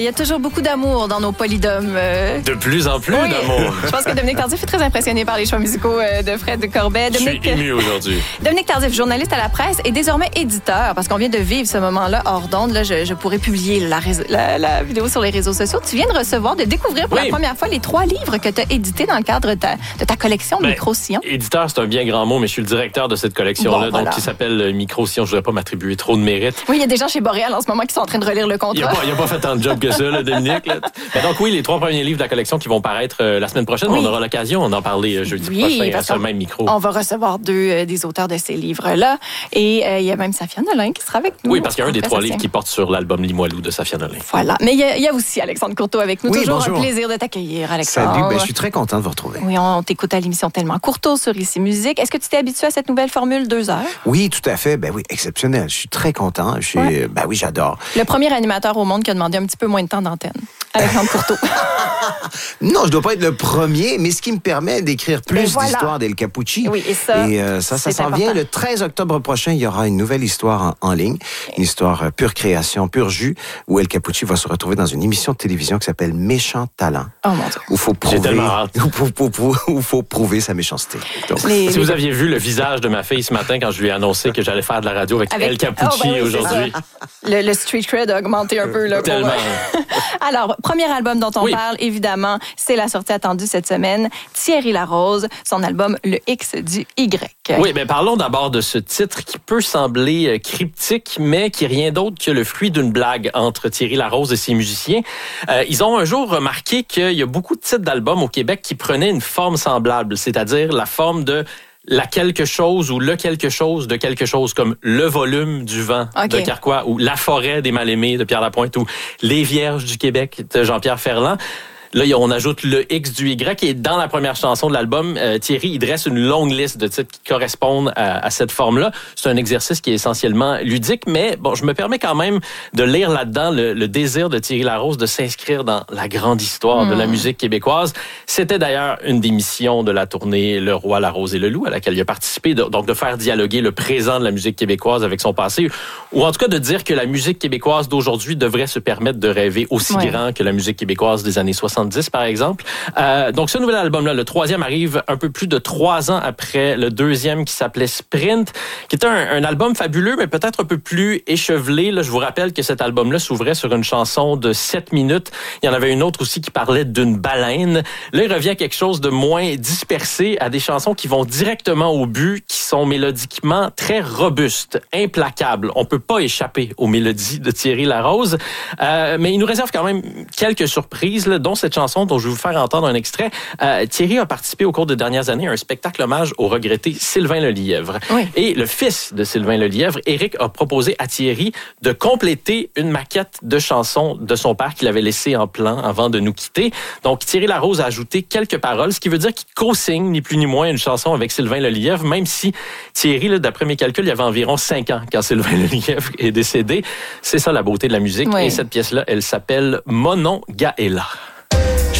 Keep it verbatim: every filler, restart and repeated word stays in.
Il y a toujours beaucoup d'amour dans nos polydomes. Euh... De plus en plus oui. d'amour. Je pense que Dominique Tardif est très impressionné par les choix musicaux de Fred Corbet. Dominique... Je suis ému aujourd'hui. Dominique Tardif, journaliste à la presse et désormais éditeur, parce qu'on vient de vivre ce moment-là hors d'onde. Là, je, je pourrais publier la, la, la vidéo sur les réseaux sociaux. Tu viens de recevoir, de découvrir pour oui. la première fois les trois livres que tu as édités dans le cadre de ta, de ta collection ben, Micro-Sillon. Éditeur, c'est un bien grand mot, mais je suis le directeur de cette collection-là, bon, voilà. donc qui s'appelle Micro-Sillon. Je ne voudrais pas m'attribuer trop de mérite. Oui, il y a des gens chez Boréal en ce moment qui sont en train de relire le contrat. Il n'a pas, pas fait tant de job que ça, là, Dominique. Là. Mais donc oui, les trois premiers livres de la collection qui vont paraître euh, la semaine prochaine, oui. on aura l'occasion d'en parler euh, jeudi oui, prochain à ce même micro. On va recevoir deux euh, des auteurs de ces livres-là. Et euh, il y a même Safia Nolin qui sera avec nous. Oui, parce qu'il y a un des trois livres qui porte sur l'album Limoilou de Safia Nolin. Voilà. Mais il y, y a aussi Alexandre Courteau avec nous. Oui, Toujours bonjour. un plaisir de t'accueillir, Alexandre. Salut, ben, je suis très content de vous retrouver. Oui, on, on t'écoute à l'émission Tellement Courteau sur Ici Musique. Est-ce que tu t'es habitué à cette nouvelle formule deux heures? Oui, tout à fait. Ben oui, exceptionnel. Je suis très content. Je suis, ouais. Ben oui, j'adore. Le premier animateur au monde qui a demandé un petit peu moins de temps d'antenne. Alexandre Courteau. Non, je dois pas être le premier, mais ce qui me permet d'écrire plus voilà. d'histoires d'El Capucci. Oui, et ça, et euh, ça, ça s'en important. vient. Le treize octobre prochain, il y aura une nouvelle histoire en, en ligne, une histoire euh, pure création, pur jus, où El Capucci va se retrouver dans une émission de télévision qui s'appelle Méchant Talent. Oh mon Dieu. Où faut prouver, où faut prouver sa méchanceté. Donc, les, si les... vous aviez vu le visage de ma fille ce matin quand je lui ai annoncé que j'allais faire de la radio avec, avec... El Capucci oh, ben oui, aujourd'hui. Le, le street cred a augmenté un peu. Là, Tellement. Pour... Alors, premier album dont on oui. parle, évidemment, c'est la sortie attendue cette semaine. Thierry Larose, son album Le X du Y. Oui, bien parlons d'abord de ce titre qui peut sembler cryptique, mais qui est rien d'autre que le fruit d'une blague entre Thierry Larose et ses musiciens. Euh, ils ont un jour remarqué qu'il y a beaucoup de titres d'albums au Québec qui prenaient une forme semblable, c'est-à-dire la forme de la quelque chose ou le quelque chose de quelque chose, comme Le volume du vent okay. de Carquois ou La forêt des mal-aimés de Pierre Lapointe ou Les Vierges du Québec de Jean-Pierre Ferland. Là, on ajoute le X du Y et dans la première chanson de l'album, euh, Thierry, il dresse une longue liste de titres qui correspondent à, à cette forme-là. C'est un exercice qui est essentiellement ludique, mais bon, je me permets quand même de lire là-dedans le, le désir de Thierry Larose de s'inscrire dans la grande histoire mmh. de la musique québécoise. C'était d'ailleurs une des missions de la tournée Le Roi, la Rose et le Loup, à laquelle il a participé, de, donc de faire dialoguer le présent de la musique québécoise avec son passé, ou en tout cas de dire que la musique québécoise d'aujourd'hui devrait se permettre de rêver aussi ouais. grand que la musique québécoise des années soixante-dix, par exemple. Euh, donc, ce nouvel album-là, le troisième, arrive un peu plus de trois ans après le deuxième qui s'appelait Sprint, qui était un, un album fabuleux, mais peut-être un peu plus échevelé. Là, je vous rappelle que cet album-là s'ouvrait sur une chanson de sept minutes. Il y en avait une autre aussi qui parlait d'une baleine. Là, il revient à quelque chose de moins dispersé, à des chansons qui vont directement au but, qui sont mélodiquement très robustes, implacables. On peut pas échapper aux mélodies de Thierry Larose. Euh, mais il nous réserve quand même quelques surprises, là, dont cette chanson dont je vais vous faire entendre un extrait. Euh, Thierry a participé au cours des dernières années à un spectacle hommage au regretté Sylvain Lelièvre. Oui. Et le fils de Sylvain Lelièvre, Éric, a proposé à Thierry de compléter une maquette de chansons de son père qu'il avait laissé en plan avant de nous quitter. Donc, Thierry Larose a ajouté quelques paroles, ce qui veut dire qu'il co-signe ni plus ni moins une chanson avec Sylvain Lelièvre, même si Thierry, là, d'après mes calculs, il y avait environ cinq ans quand Sylvain Lelièvre est décédé. C'est ça la beauté de la musique. Oui. Et cette pièce-là, elle s'appelle Monon Gaëla.